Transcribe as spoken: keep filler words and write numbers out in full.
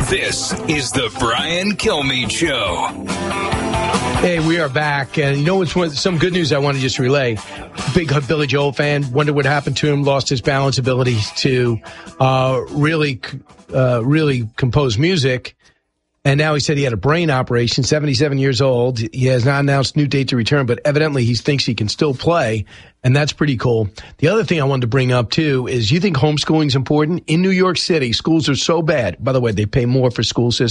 This is the Brian Kilmeade Show. Hey, we are back. And you know what's some good news I want to just relay? Big Billy Joel fan. Wonder what happened to him. Lost his balance ability to uh, really, uh, really compose music. And now he said he had a brain operation, seventy-seven years old. He has not announced new date to return, but evidently he thinks he can still play, and that's pretty cool. The other thing I wanted to bring up, too, is you think homeschooling is important? In New York City, schools are so bad. By the way, they pay more for school systems.